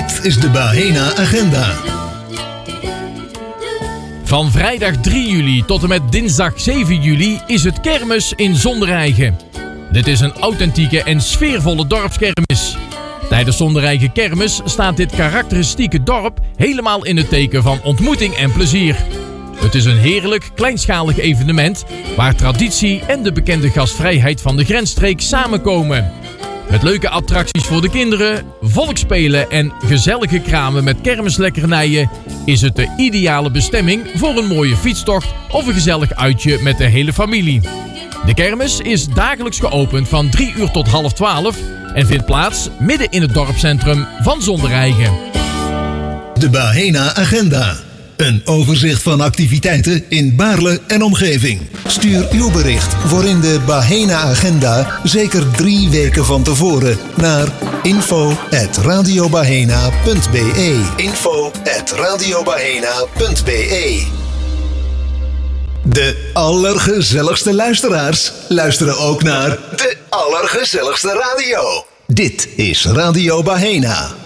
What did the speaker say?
Dit is de Bahena Agenda. Van vrijdag 3 juli tot en met dinsdag 7 juli is het kermis in Zondereigen. Dit is een authentieke en sfeervolle dorpskermis. Tijdens Zondereigen kermis staat dit karakteristieke dorp helemaal in het teken van ontmoeting en plezier. Het is een heerlijk, kleinschalig evenement waar traditie en de bekende gastvrijheid van de grensstreek samenkomen. Met leuke attracties voor de kinderen, volksspelen en gezellige kramen met kermislekkernijen is het de ideale bestemming voor een mooie fietstocht of een gezellig uitje met de hele familie. De kermis is dagelijks geopend van 3 uur tot 11:30 en vindt plaats midden in het dorpscentrum van Zondereigen. De Bahena Agenda. Een overzicht van activiteiten in Baarle en omgeving. Stuur uw bericht voor in de Bahena Agenda zeker 3 weken van tevoren naar info@radiobahena.be. info@radiobahena.be. De allergezelligste luisteraars luisteren ook naar de allergezelligste radio. Dit is Radio Bahena.